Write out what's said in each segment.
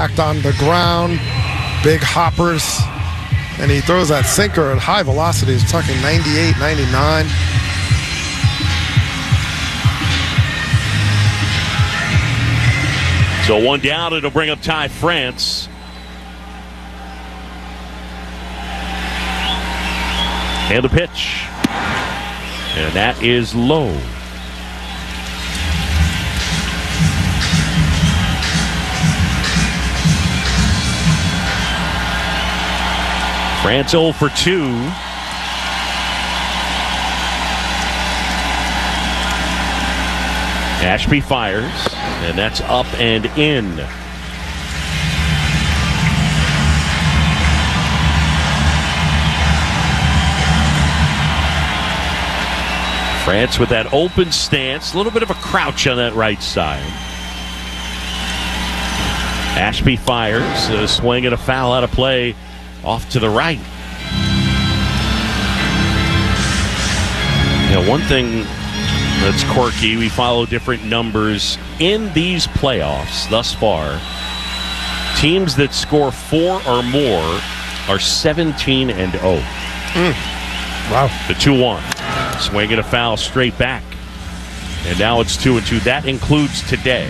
impact on the ground, big hoppers, and he throws that sinker at high velocity. He's talking 98, 99. So one down, it'll bring up Ty France. And the pitch. And that is low. France 0 for 2. Ashby fires, and that's up and in. France with that open stance, a little bit of a crouch on that right side. Ashby fires, a swing and a foul out of play off to the right. You know, one thing that's quirky, we follow different numbers in these playoffs thus far. Teams that score 4 or more are 17 and 0. Wow. The 2-1. Swing and a foul straight back. And now it's 2-2. That includes today.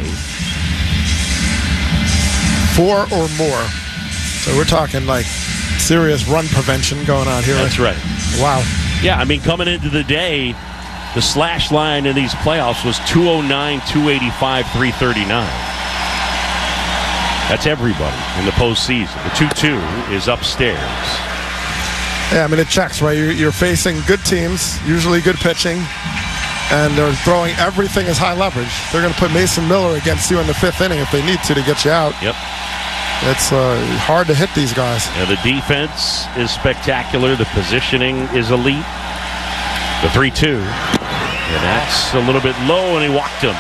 4 or more. So we're talking like serious run prevention going on here. That's right. Wow. Yeah, I mean, coming into the day, the slash line in these playoffs was 209, 285, 339. That's everybody in the postseason. The 2-2 is upstairs. Yeah, I mean, it checks, right? You're facing good teams, usually good pitching, and they're throwing everything as high leverage. They're going to put Mason Miller against you in the 5th inning if they need to get you out. Yep. It's hard to hit these guys. And the defense is spectacular. The positioning is elite. The 3-2. And that's a little bit low, and he walked him.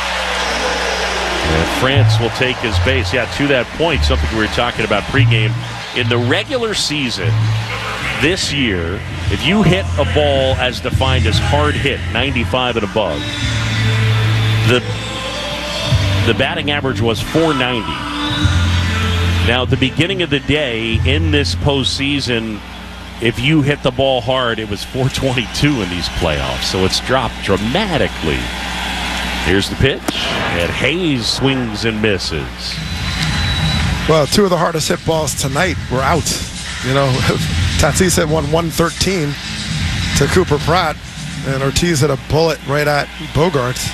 And France will take his base. Yeah, to that point, something we were talking about pregame. In the regular season this year, if you hit a ball as defined as hard hit, 95 and above, the batting average was 490. Now, at the beginning of the day in this postseason, if you hit the ball hard, it was 422 in these playoffs. So it's dropped dramatically. Here's the pitch, and Hayes swings and misses. Well, 2 of the hardest hit balls tonight were out. You know, Tatis hit one 113 to Cooper Pratt, and Ortiz hit a bullet right at Bogaerts.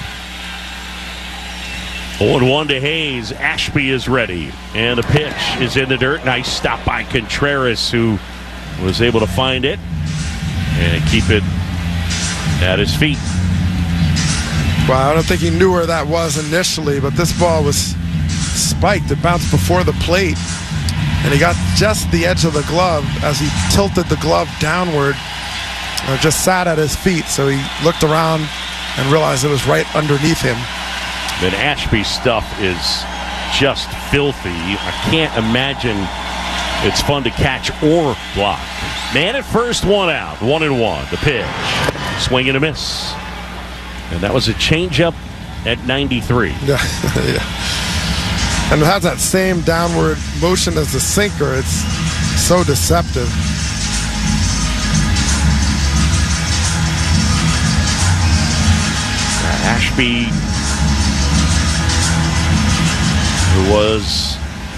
0-1 to Hayes. Ashby is ready, and the pitch is in the dirt. Nice stop by Contreras, who was able to find it and keep it at his feet. Well, I don't think he knew where that was initially, but this ball was spiked. It bounced before the plate, and he got just the edge of the glove as he tilted the glove downward. Just sat at his feet, so he looked around and realized it was right underneath him. Then Ashby's stuff is just filthy. I can't imagine it's fun to catch or block. Man at first, 1 out, 1-1. The pitch, swing and a miss. And that was a changeup at 93. Yeah. And it has that same downward motion as the sinker. It's so deceptive. Ashby, who was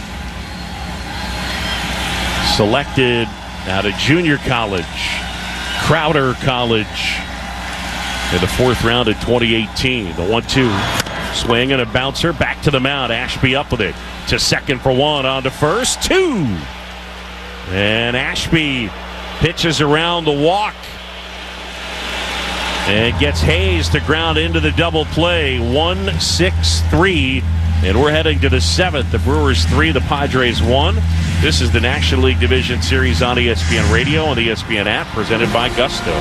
selected out of junior college, Crowder College, in the 4th round in 2018. The 1-2. Swing and a bouncer. Back to the mound. Ashby up with it. To second for 1. On to first. 2. And Ashby pitches around the walk. And gets Hayes to ground into the double play. 1-6-3. And we're heading to the 7th. The Brewers 3, the Padres 1. This is the National League Division Series on ESPN Radio and the ESPN app, presented by Gusto.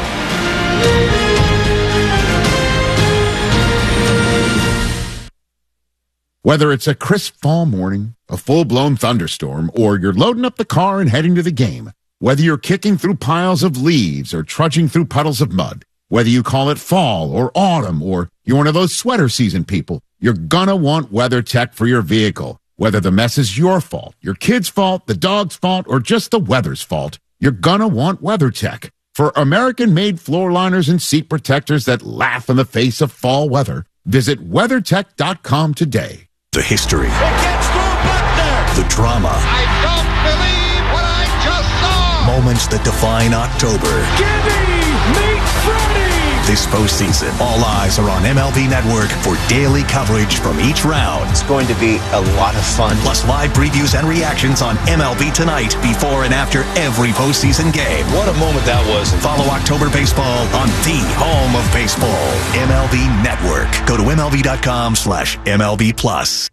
Whether it's a crisp fall morning, a full-blown thunderstorm, or you're loading up the car and heading to the game, whether you're kicking through piles of leaves or trudging through puddles of mud, whether you call it fall or autumn or you're one of those sweater season people, you're gonna want WeatherTech for your vehicle. Whether the mess is your fault, your kid's fault, the dog's fault, or just the weather's fault, you're gonna want WeatherTech. For American-made floor liners and seat protectors that laugh in the face of fall weather, visit WeatherTech.com today. The history. It gets through Buckner. The drama. I don't believe what I just saw. Moments that define October. Gibby meets Freddie. This postseason, all eyes are on MLB Network for daily coverage from each round. It's going to be a lot of fun. Plus live previews and reactions on MLB Tonight before and after every postseason game. What a moment that was. Follow October Baseball on the home of baseball, MLB Network. Go to MLB.com/MLB Plus.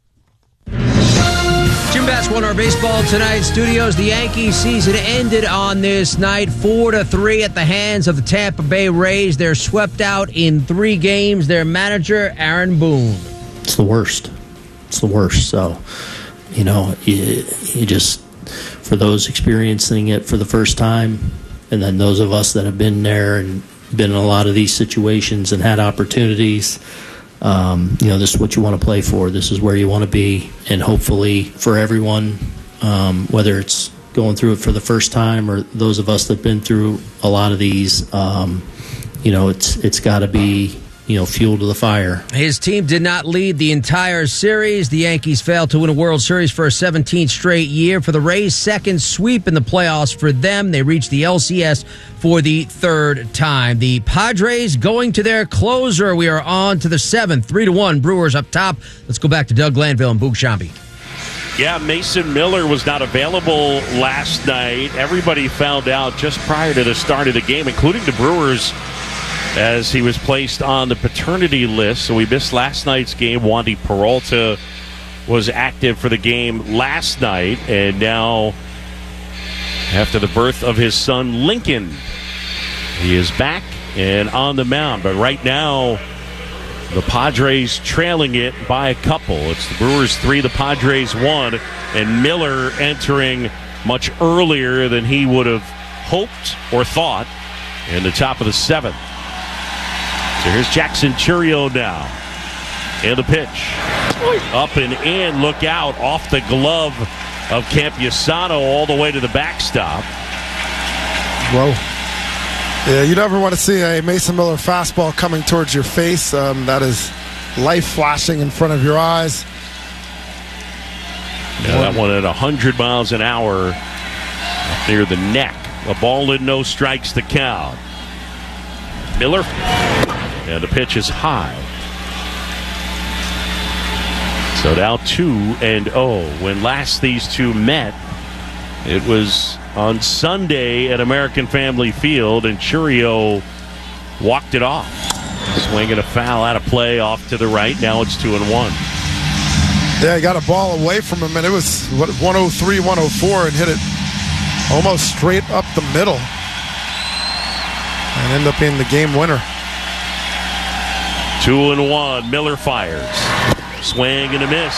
Jim Bass won our Baseball Tonight studios. The Yankees season ended on this night 4-3 at the hands of the Tampa Bay Rays. They're swept out in 3 games. Their manager, Aaron Boone. It's the worst. It's the worst. So, you just, for those experiencing it for the first time, and then those of us that have been there and been in a lot of these situations and had opportunities, this is what you want to play for. This is where you want to be. And hopefully for everyone, whether it's going through it for the first time or those of us that have been through a lot of these, it's got to be, fuel to the fire. His team did not lead the entire series. The Yankees failed to win a World Series for a 17th straight year. For the Rays, second sweep in the playoffs for them. They reached the LCS for the 3rd time. The Padres going to their closer. We are on to the 7th. 3-1 Brewers up top. Let's go back to Doug Glanville and Boog Sciambi. Yeah, Mason Miller was not available last night. Everybody found out just prior to the start of the game, including the Brewers, as he was placed on the paternity list. So we missed last night's game. Wandy Peralta was active for the game last night, and now after the birth of his son Lincoln, he is back and on the mound. But right now, the Padres trailing it by a couple. It's the Brewers 3, the Padres 1, and Miller entering much earlier than he would have hoped or thought in the top of the 7th. So here's Jackson Chourio now. And the pitch. Up and in. Look out. Off the glove of Campusano all the way to the backstop. Whoa. Yeah, you never want to see a Mason Miller fastball coming towards your face. That is life flashing in front of your eyes. Yeah, that one at 100 miles an hour up near the neck. A ball in, no strikes to count. Miller. And the pitch is high. So now 2-0. When last these two met, it was on Sunday at American Family Field, and Chourio walked it off. Swinging a foul out of play off to the right. Now it's 2-1. Yeah, he got a ball away from him, and it was 103, 104, and hit it almost straight up the middle. And end up being the game winner. 2-1. Miller fires. Swing and a miss.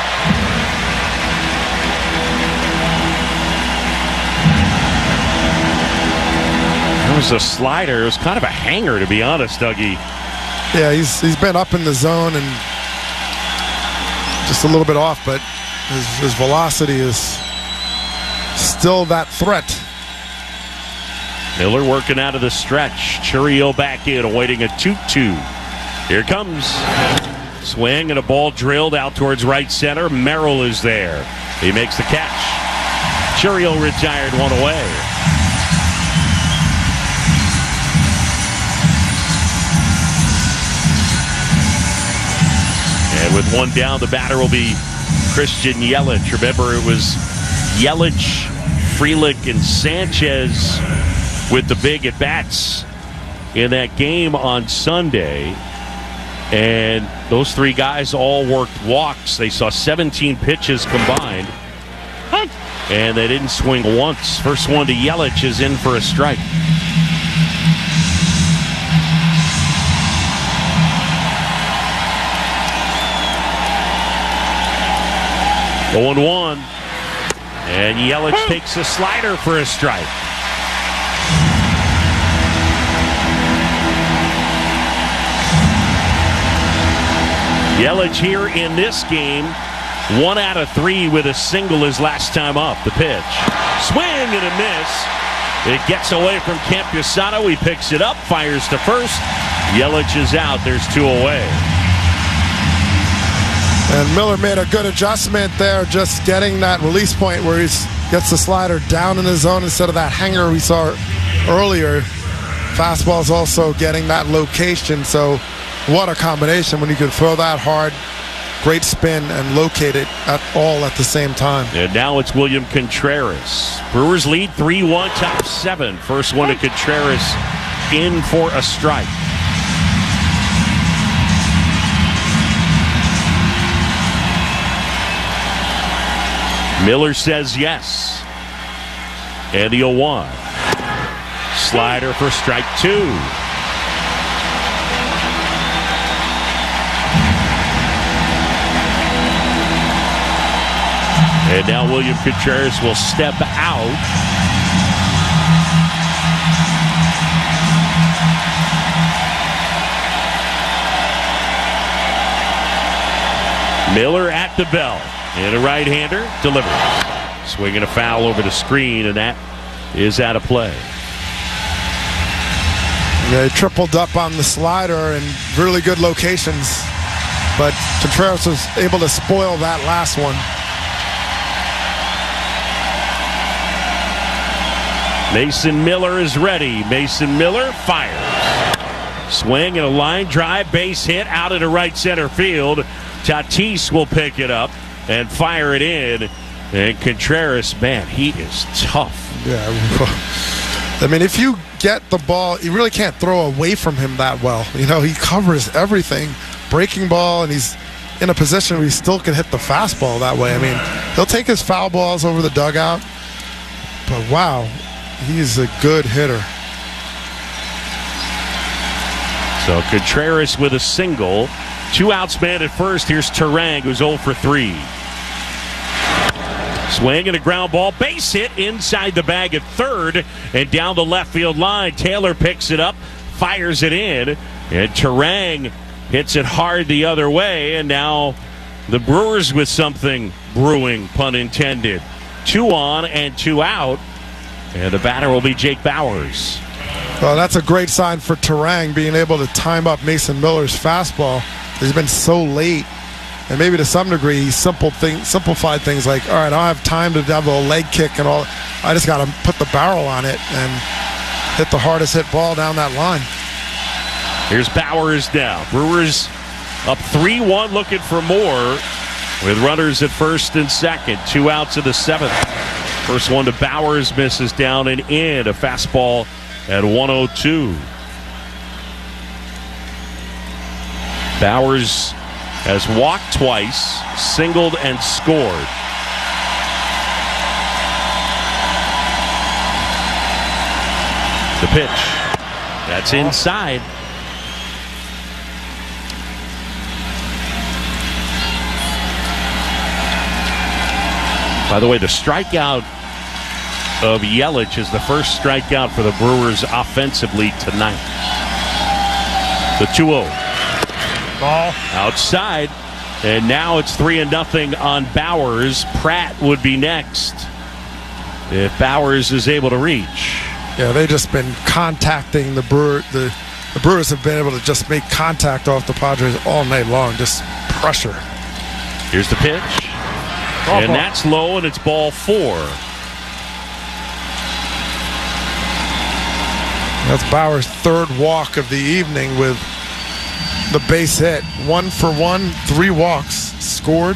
That was a slider. It was kind of a hanger, to be honest, Dougie. Yeah, he's been up in the zone and just a little bit off, but his velocity is still that threat. Miller working out of the stretch. Chourio back in, awaiting a 2-2. Here comes. Swing and a ball drilled out towards right center. Merrill is there. He makes the catch. Chourio retired one away. And with one down, the batter will be Christian Yelich. Remember, it was Yelich, Frelick, and Sanchez with the big at-bats in that game on Sunday. And those 3 guys all worked walks. They saw 17 pitches combined. And they didn't swing once. First one to Yelich is in for a strike. Going 1. And Yelich takes a slider for a strike. Yelich here in this game 1 out of 3 with a single his last time up. The pitch. Swing and a miss. It gets away from Campusano. He picks it up, fires to first. Yelich is out. There's 2 away. And Miller made a good adjustment there, just getting that release point where he gets the slider down in the zone instead of that hanger we saw earlier. Fastball's also getting that location, so what a combination when you can throw that hard, great spin, and locate it at the same time. And now it's William Contreras. Brewers lead 3-1, top 7. First one to Contreras, in for a strike. Miller says yes. And the 0-1. Slider for strike 2. And now William Contreras will step out. Miller at the bell. And a right-hander delivers. Swinging a foul over the screen, and that is out of play. Yeah, he tripled up on the slider in really good locations, but Contreras was able to spoil that last one. Mason Miller is ready. Mason Miller fires. Swing and a line drive, base hit out into right center field. Tatis will pick it up and fire it in. And Contreras, man, he is tough. Yeah, I mean, if you get the ball, you really can't throw away from him that well. You know, he covers everything. Breaking ball, and he's in a position where he still can hit the fastball that way. I mean, he'll take his foul balls over the dugout, but wow, he's a good hitter. So Contreras with a single. 2 outs, man at first. Here's Turang, who's 0 for 3. Swing and a ground ball, base hit inside the bag at third and down the left field line. Taylor picks it up, fires it in, and Turang hits it hard the other way. And now the Brewers with something brewing, pun intended. 2 on and 2 out, and the batter will be Jake Bauers. Well, that's a great sign for Turang, being able to time up Mason Miller's fastball. He's been so late. And maybe to some degree, he simplified things like, all right, I don't have time to have a leg kick and all. I just got to put the barrel on it and hit the hardest hit ball down that line. Here's Bauers now. Brewers up 3-1, looking for more with runners at first and second. 2 outs in the 7th. First one to Bauers, misses down and in. A fastball at 102. Bauers has walked twice, singled and scored. The pitch. That's inside. By the way, the strikeout of Yelich is the first strikeout for the Brewers offensively tonight. The 2-0. Ball outside, and now it's 3-0 on Bauers. Pratt would be next if Bauers is able to reach. Yeah, they've just been contacting the Brewers. The Brewers have been able to just make contact off the Padres all night long, just pressure. Here's the pitch, and that's low, and it's ball 4. That's Bauers' 3rd walk of the evening with the base hit. 1 for 1, 3 walks scored.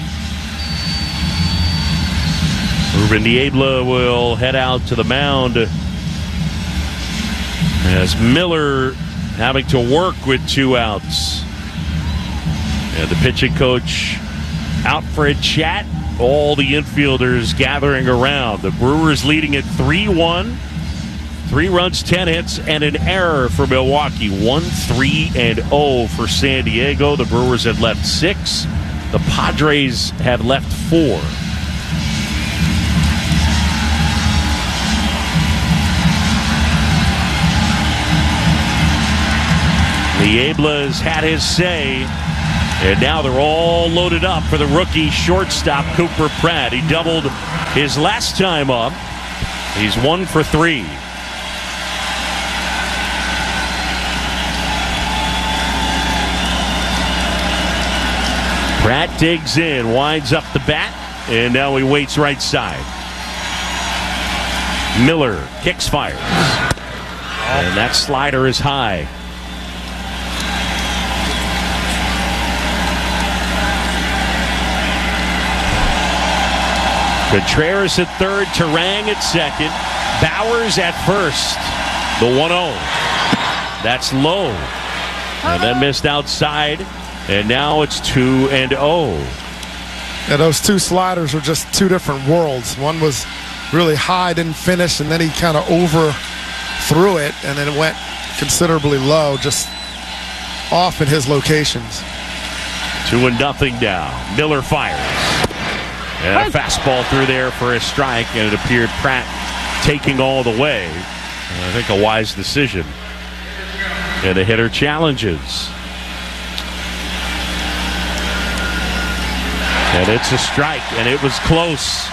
Ruben Niebla will head out to the mound as Miller having to work with 2 outs. And the pitching coach out for a chat. All the infielders gathering around. The Brewers leading at 3-1. 3 runs, 10 hits, and an error for Milwaukee. 1-3-0 for San Diego. The Brewers have left 6. The Padres have left 4. Niebla has had his say. And now they're all loaded up for the rookie shortstop, Cooper Pratt. He doubled his last time up. He's 1 for 3. Pratt digs in, winds up the bat, and now he waits right side. Miller kicks, fires. And that slider is high. Contreras at third, Turang at second, Bowers at first. The 1-0. That's low. And then missed outside, and now it's 2-0. Yeah, those two sliders were just two different worlds. One was really high, didn't finish, and then he kind of overthrew it, and then it went considerably low, just off in his locations. 2-0 now. Miller fires. And a fastball through there for a strike, and it appeared Pratt taking all the way. And I think a wise decision. And the hitter challenges. And it's a strike, and it was close.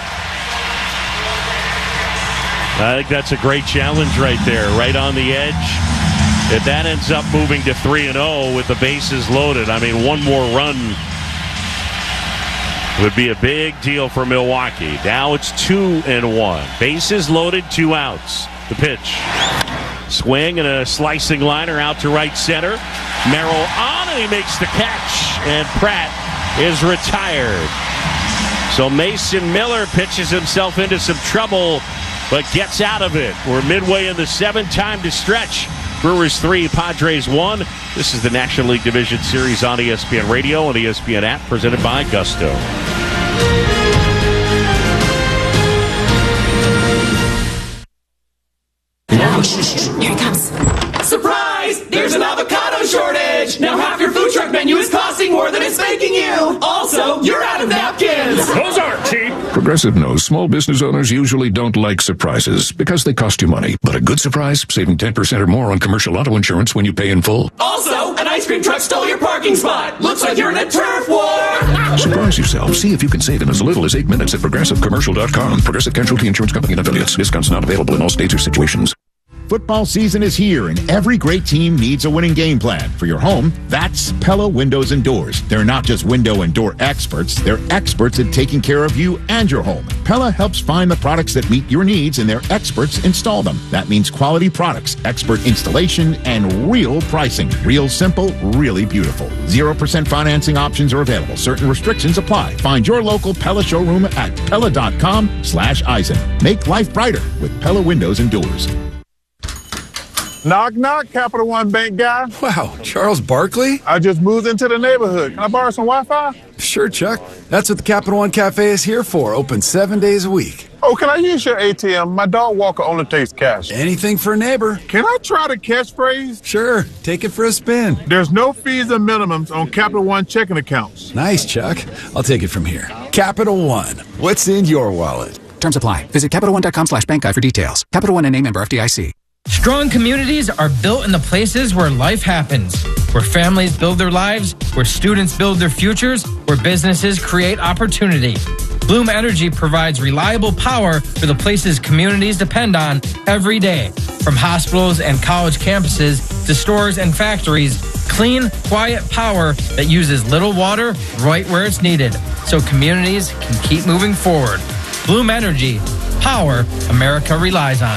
I think that's a great challenge right there, right on the edge. If that ends up moving to 3-0 with the bases loaded, I mean, one more run would be a big deal for Milwaukee. Now it's 2-1. Bases loaded, 2 outs. The pitch. Swing and a slicing liner out to right center. Merrill on, and he makes the catch. And Pratt is retired. So Mason Miller pitches himself into some trouble, but gets out of it. We're midway in the 7th, time to stretch. Brewers 3, Padres 1. This is the National League Division Series on ESPN Radio and ESPN app, presented by Gusto. Here it comes. Surprise! There's an avocado shortage! Now half your food truck menu is costing more than it's making you! Also, you're out of napkins! Those aren't cheap! Progressive knows small business owners usually don't like surprises because they cost you money. But a good surprise, saving 10% or more on commercial auto insurance when you pay in full. Also, an ice cream truck stole your parking spot! Looks like you're in a turf war! Surprise yourself. See if you can save in as little as 8 minutes at ProgressiveCommercial.com. Progressive Casualty Insurance Company and affiliates. Discounts not available in all states or situations. Football season is here, and every great team needs a winning game plan. For your home, that's Pella Windows and Doors. They're not just window and door experts, they're experts at taking care of you and your home. Pella helps find the products that meet your needs, and their experts install them. That means quality products, expert installation, and real pricing. Real simple, really beautiful. 0% financing options are available. Certain restrictions apply. Find your local Pella showroom at Pella.com/Eisen. Make life brighter with Pella Windows and Doors. Knock, knock, Capital One Bank guy. Wow, Charles Barkley? I just moved into the neighborhood. Can I borrow some Wi-Fi? Sure, Chuck. That's what the Capital One Cafe is here for. Open 7 days a week. Oh, can I use your ATM? My dog walker only takes cash. Anything for a neighbor. Can I try the catchphrase? Sure, take it for a spin. There's no fees and minimums on Capital One checking accounts. Nice, Chuck. I'll take it from here. Capital One. What's in your wallet? Terms apply. Visit CapitalOne.com/bankguide for details. Capital One, a member FDIC. Strong communities are built in the places where life happens, where families build their lives, where students build their futures, where businesses create opportunity. Bloom Energy provides reliable power for the places communities depend on every day. From hospitals and college campuses to stores and factories, clean, quiet power that uses little water right where it's needed, so communities can keep moving forward. Bloom Energy, power America relies on.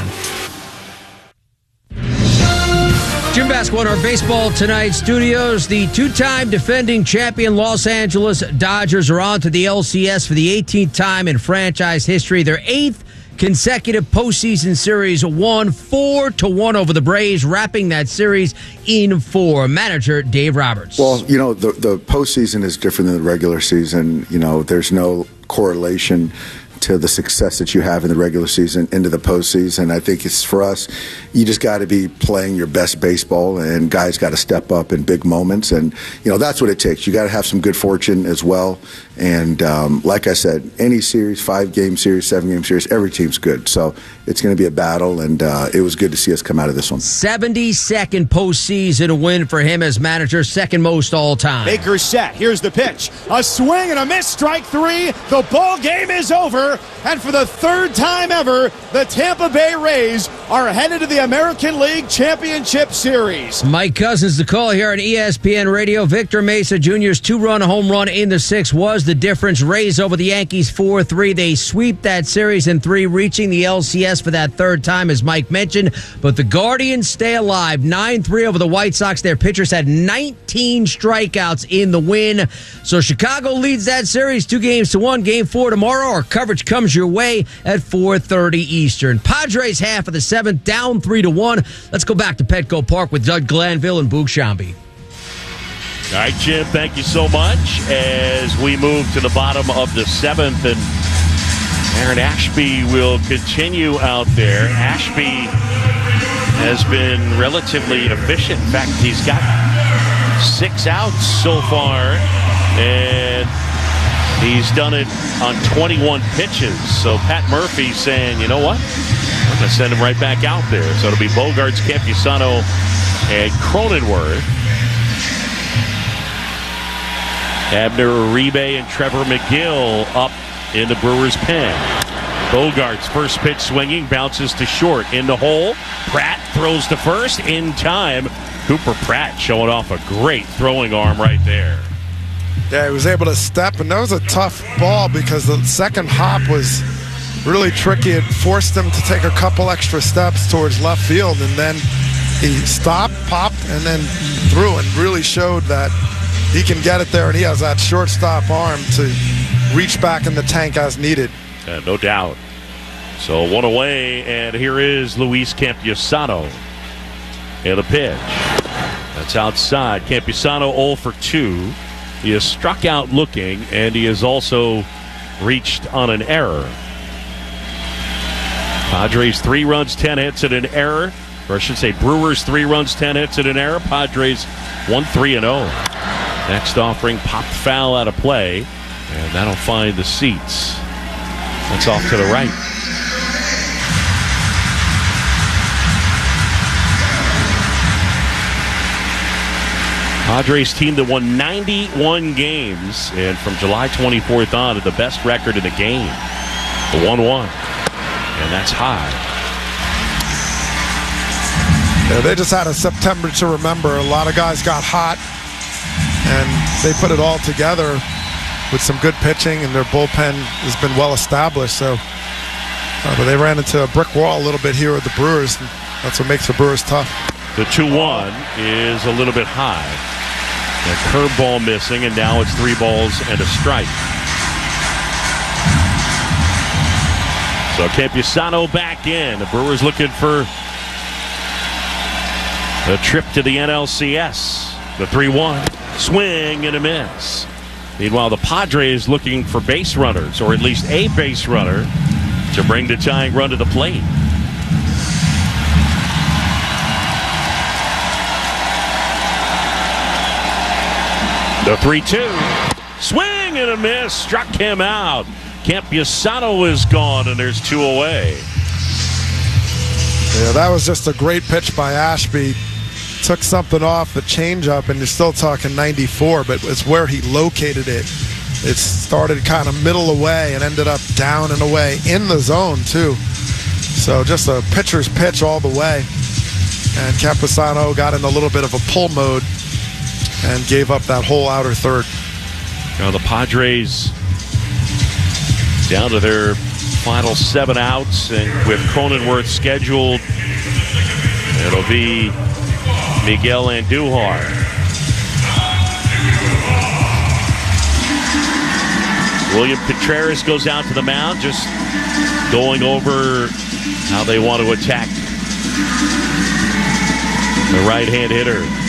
Jim Basketball in our Baseball Tonight studios. The two-time defending champion Los Angeles Dodgers are on to the LCS for the 18th time in franchise history. Their 8th consecutive postseason series, won 4-1 over the Braves, wrapping that series in 4. Manager Dave Roberts. Well, you know, the postseason is different than the regular season. You know, there's no correlation to the success that you have in the regular season into the postseason. I think it's for us, you just got to be playing your best baseball, and guys got to step up in big moments. And, that's what it takes. You got to have some good fortune as well. And like I said, any series, 5-game series, 7-game series, every team's good. So it's going to be a battle, and it was good to see us come out of this one. 72nd postseason win for him as manager, second most all time. Baker's set. Here's the pitch. A swing and a miss. Strike 3. The ball game is over. And for the third time ever, the Tampa Bay Rays are headed to the American League Championship Series. Mike Cousins, the call here on ESPN Radio. Victor Mesa Jr.'s 2-run home run in the 6th was the difference. Rays over the Yankees 4-3. They sweep that series in 3, reaching the LCS for that third time, as Mike mentioned. But the Guardians stay alive. 9-3 over the White Sox. Their pitchers had 19 strikeouts in the win. So Chicago leads that series 2-1. Game 4 tomorrow. Our coverage comes your way at 4:30 Eastern. Padres half of the 7th, down 3-1. Let's go back to Petco Park with Doug Glanville and Boog Shambi. All right, Jim, thank you so much. As we move to the bottom of the 7th, and Aaron Ashby will continue out there. Ashby has been relatively efficient. In fact, he's got 6 outs so far, and he's done it on 21 pitches. So Pat Murphy's saying, you know what? I'm going to send him right back out there. So it'll be Bogarts, Campusano, and Cronenworth. Abner Uribe and Trevor McGill up in the Brewers' pen. Bogarts, first pitch swinging, bounces to short. In the hole, Pratt throws to first in time. Cooper Pratt showing off a great throwing arm right there. Yeah, he was able to step, and that was a tough ball because the second hop was really tricky. It forced him to take a couple extra steps towards left field, and then he stopped, popped, and then threw, and really showed that he can get it there, and he has that shortstop arm to reach back in the tank as needed. No doubt. So one away, and here is Luis Campusano in the pitch. That's outside. Campusano 0 for 2. He has struck out looking, and he has also reached on an error. Padres 3 runs, 10 hits, and an error. Or I should say Brewers 3 runs, 10 hits, and an error. Padres 1-3-0. Next offering popped foul out of play, and that'll find the seats. That's off to the right. Padres team that won 91 games, and from July 24th on, the best record in the game, the 1-1, and that's high. Yeah, they just had a September to remember. A lot of guys got hot, and they put it all together with some good pitching, and their bullpen has been well established. So, but they ran into a brick wall a little bit here with the Brewers. And that's what makes the Brewers tough. The 2-1 is a little bit high. A curveball missing, and now it's 3 balls and a strike. So Campusano back in. The Brewers looking for a trip to the NLCS. The 3-1. Swing and a miss. Meanwhile, the Padres looking for base runners, or at least a base runner, to bring the tying run to the plate. The 3-2. Swing and a miss. Struck him out. Campusano is gone, and there's 2 away. Yeah, that was just a great pitch by Ashby. Took something off the changeup, and you're still talking 94, but it's where he located it. It started kind of middle away and ended up down and away in the zone, too. So just a pitcher's pitch all the way. And Campusano got in a little bit of a pull mode and gave up that whole outer third. Now the Padres down to their final 7 outs, and with Cronenworth scheduled, it'll be Miguel Andujar. William Contreras goes out to the mound, just going over how they want to attack the right-hand hitter.